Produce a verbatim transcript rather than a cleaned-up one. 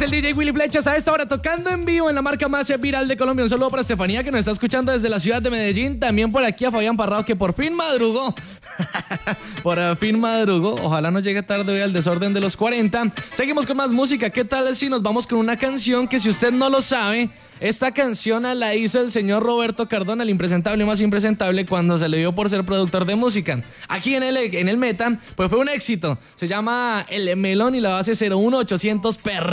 el D J Willy Flechas a esta hora tocando en vivo en la marca más viral de Colombia. Un saludo para Estefanía que nos está escuchando desde la ciudad de Medellín. También por aquí a Fabián Parrado que por fin madrugó. Por fin madrugó. Ojalá no llegue tarde hoy al desorden de los cuarenta. Seguimos con más música. ¿Qué tal si nos vamos con una canción que si usted no lo sabe... Esta canción la hizo el señor Roberto Cardona, el impresentable más impresentable, cuando se le dio por ser productor de música. Aquí en el, en el Meta, pues fue un éxito. Se llama El Melón y la base cero uno ochocientos per